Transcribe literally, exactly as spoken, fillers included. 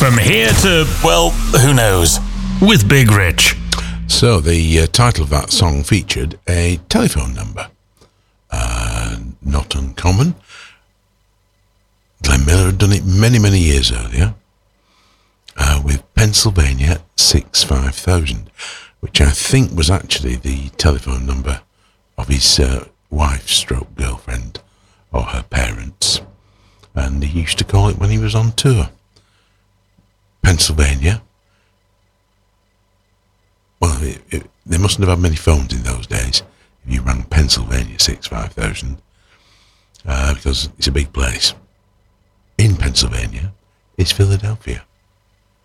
From here to, well, who knows, with Big Rich. So the uh, title of that song featured a telephone number. Uh, not uncommon. Glenn Miller had done it many, many years earlier uh, with Pennsylvania six five thousand, which I think was actually the telephone number of his uh, wife stroke girlfriend or her parents. And he used to call it when he was on tour. Pennsylvania. Well, it, it, they mustn't have had many phones in those days if you rang Pennsylvania six five thousand, uh, because it's a big place. In Pennsylvania is Philadelphia.